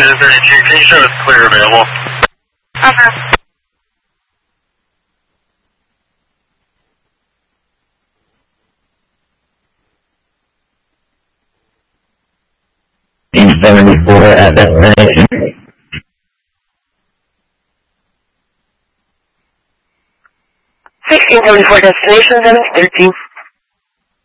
to 32. Can you show us clear available? Okay. In 74 at destination. 1674 destination, 713.